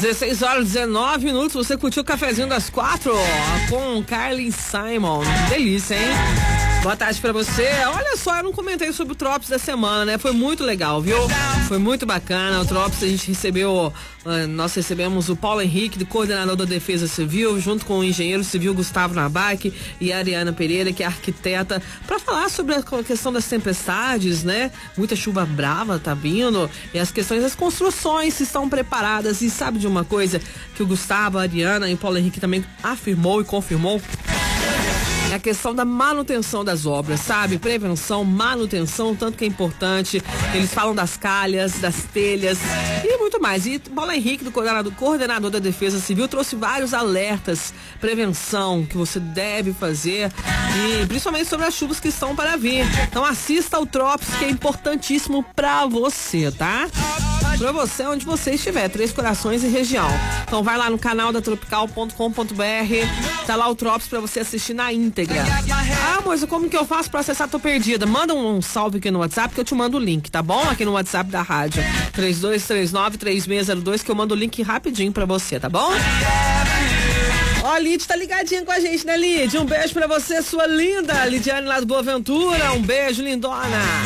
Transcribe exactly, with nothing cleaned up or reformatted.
dezesseis horas e dezenove minutos, você curtiu o cafezinho das quatro com Carly Simon. Delícia, hein? Boa tarde pra você. Olha só, eu não comentei sobre o Trops da semana, né? Foi muito legal, viu? Foi muito bacana. O Trops, a gente recebeu, nós recebemos o Paulo Henrique, do coordenador da Defesa Civil, junto com o engenheiro civil Gustavo Nabac e a Ariana Pereira, que é arquiteta, pra falar sobre a questão das tempestades, né? Muita chuva brava tá vindo e as questões das construções, se estão preparadas. E sabe de uma coisa que o Gustavo, a Ariana e o Paulo Henrique também afirmou e confirmou? É a questão da manutenção das obras, sabe? Prevenção, manutenção, tanto que é importante. Eles falam das calhas, das telhas e muito mais. E Paulo Henrique, do coordenador, coordenador da Defesa Civil, trouxe vários alertas, prevenção que você deve fazer e principalmente sobre as chuvas que estão para vir. Então assista ao Trops, que é importantíssimo pra você, tá? Pra você, onde você estiver, Três Corações e região. Então vai lá no canal da tropical ponto com ponto br, tá lá o Trops pra você assistir na íntegra. Ah, moça, como que eu faço pra acessar? Tô perdida. Manda um salve aqui no WhatsApp que eu te mando o link, tá bom? Aqui no WhatsApp da rádio, três dois três nove, três seis zero dois, que eu mando o link rapidinho pra você, tá bom? Ó, Lid tá ligadinha com a gente, né, Lid? Um beijo pra você, sua linda Lidiane lá do Boa Ventura. Um beijo, lindona.